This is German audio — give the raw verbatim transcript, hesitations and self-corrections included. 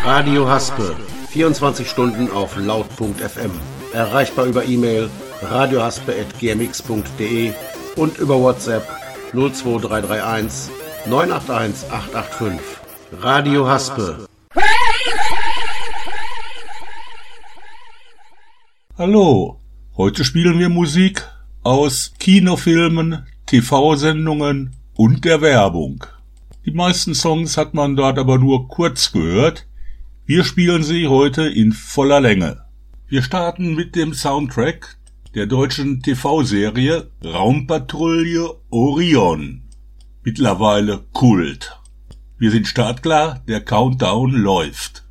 Radio Haspe, vierundzwanzig Stunden auf laut punkt f m. Erreichbar über E-Mail radiohaspe at g m x punkt d e und über WhatsApp null zwei drei drei eins neun acht eins acht acht fünf. Radio Haspe. Hallo, heute spielen wir Musik aus Kinofilmen, T V-Sendungen und der Werbung. Die meisten Songs hat man dort aber nur kurz gehört. Wir spielen sie heute in voller Länge. Wir starten mit dem Soundtrack der deutschen T V-Serie Raumpatrouille Orion. Mittlerweile Kult. Wir sind startklar, der Countdown läuft.